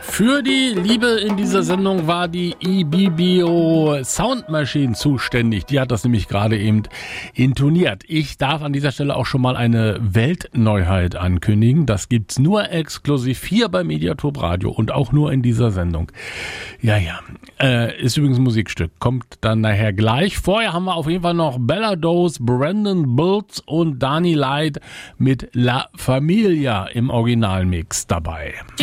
Für die Liebe in dieser Sendung war die Ibibio Sound Machine zuständig. Die hat das nämlich gerade eben intoniert. Ich darf an dieser Stelle auch schon mal eine Weltneuheit ankündigen. Das gibt's nur exklusiv hier bei Mediatop Radio und auch nur in dieser Sendung. Ja. Ist übrigens ein Musikstück. Kommt dann nachher gleich. Vorher haben wir auf jeden Fall noch Bella Dose, Brandon Bultz und Dani Light mit La Familia im Originalmix dabei.